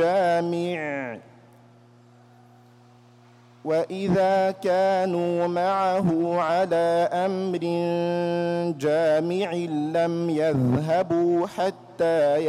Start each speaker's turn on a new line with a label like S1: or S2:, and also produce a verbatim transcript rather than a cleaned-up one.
S1: جامع وإذا كانوا معه على أمر جامع لم يذهبوا حتى